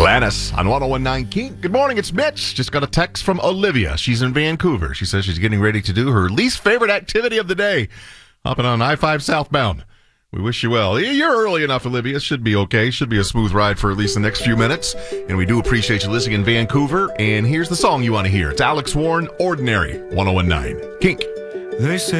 Alanis on 1019 Kink. Good morning, it's Mitch. Just got a text from Olivia. She's in Vancouver. She says she's getting ready to do her least favorite activity of the day, hopping on I-5 southbound. We wish you well. You're early enough, Olivia. It should be okay. Should be a smooth ride for at least the next few minutes. And we do appreciate you listening in Vancouver. And here's the song you want to hear. It's Alex Warren, Ordinary, 1019 Kink. They say